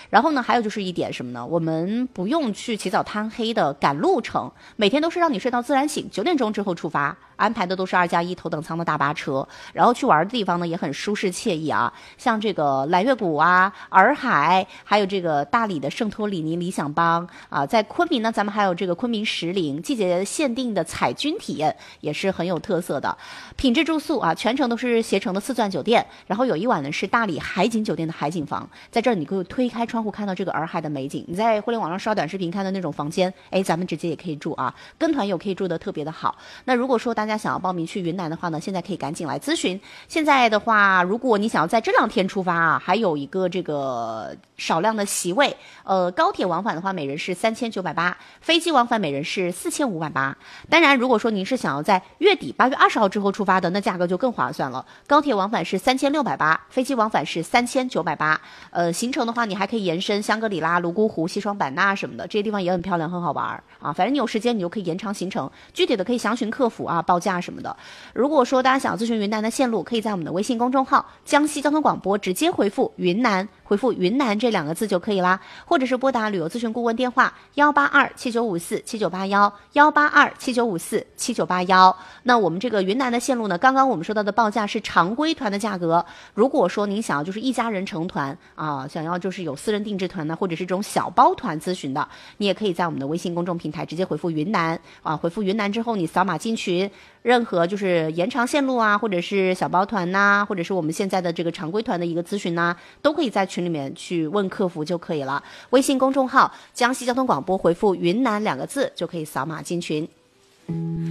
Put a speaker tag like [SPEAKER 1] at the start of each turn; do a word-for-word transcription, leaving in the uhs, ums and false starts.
[SPEAKER 1] 然后呢，还有就是一点什么呢？我们不用去起早贪黑的赶路程，每天都是让你睡到自然醒，九点钟之后出发，安排的都是二加一头等舱的大巴车，然后去玩的地方呢也很舒适惬意啊，像这个蓝月谷啊、洱海，还有这个大理的圣托里尼理想邦啊，在昆明呢，咱们还有这个昆明石林季节限定的彩军体验，也是很有特色的。品质住宿啊，全程都是携程的四钻酒店，然后有一晚呢是大理海景酒店的海景房，在这儿你可以推开窗户看到这个洱海的美景。你在互联网上刷短视频看的那种房间，哎，咱们直接也可以住啊，跟团友可以住的特别的好。那如果说大家想要报名去云南的话呢，现在可以赶紧来咨询。现在的话，如果你想要在这两天出发啊，还有一个这个少量的席位，呃，高铁往返的话，每人是三千九百八，飞机往返每人是四千五百八。当然，如果说您是想要在月底八月二十号之后出发的，那价格就更划算了。高铁往返是三千六百八，飞机往返是三千九百八。呃，行程的话，你还可以延伸香格里拉、泸沽湖、西双版纳什么的，这些地方也很漂亮，很好玩啊。反正你有时间，你就可以延长行程。具体的可以详询客服啊，报价什么的。如果说大家想要咨询云南的线路，可以在我们的微信公众号江西交通广播直接回复云南，回复云南这两个字就可以啦，或者是拨打旅游咨询顾问电话幺八二七九五四七九八幺幺八二七九五四七九八幺。那我们这个云南的线路呢，刚刚我们说到的报价是常规团的价格。如果说您想要就是一家人成团啊，想要就是有私人定制团呢，或者是这种小包团咨询的，你也可以在我们的微信公众平台直接回复云南啊，回复云南之后你扫码进群，任何就是延长线路啊，或者是小包团呐、啊，或者是我们现在的这个常规团的一个咨询呐、啊，都可以在群里面去问客服就可以了。微信公众号江西交通广播回复云南两个字就可以扫码进群。